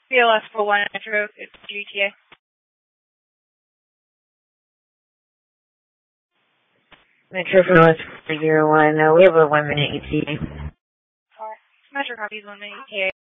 BLS 41 Metro, it's GTA. Metro for North 401, we have a 1 minute ETA. Metro copies 1 minute ETA.